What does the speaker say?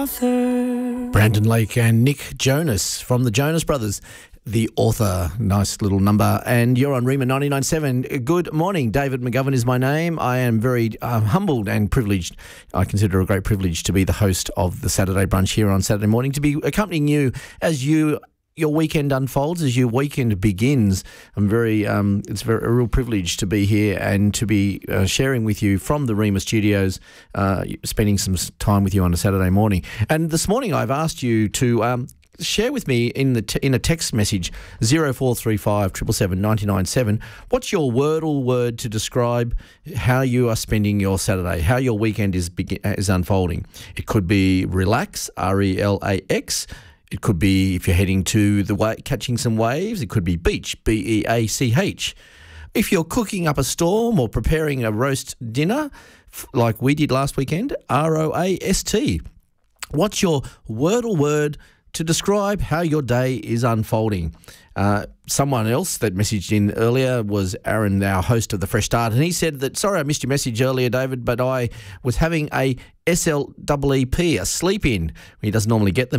author. Brandon Lake and Nick Jonas from the Jonas Brothers. The author, nice little number. And you're on Rima 99.7. Good morning. David McGovern is my name. I am very humbled and privileged. I consider it a great privilege to be the host of the Saturday Brunch here on Saturday morning, to be accompanying you as your weekend unfolds, as your weekend begins. It's a real privilege to be here and to be sharing with you from the Rima studios, spending some time with you on a Saturday morning. And this morning I've asked you to share with me in a text message 0435 777 997. What's your wordle word to describe how you are spending your Saturday, how your weekend is unfolding? It could be relax, RELAX. It could be if you're heading to catching some waves. It could be beach, BEACH. If you're cooking up a storm or preparing a roast dinner, like we did last weekend, ROAST. What's your wordle word to describe how your day is unfolding? Someone else that messaged in earlier was Aaron, our host of the Fresh Start, and he said that, sorry, I missed your message earlier, David, but I was having a SLEEP, a sleep in. He doesn't normally get them.